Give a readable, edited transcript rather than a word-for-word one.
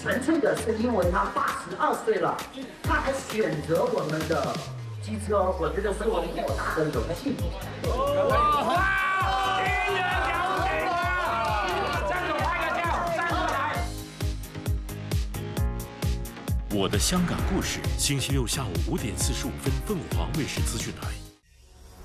纯粹的是因为他82岁了，他还选择我们的机车，我觉得是我莫大的荣幸。 哇！音乐了解啊！站住，拍个照，站出来。 我的香港故事，星期六下午5点45分，凤凰卫视资讯台。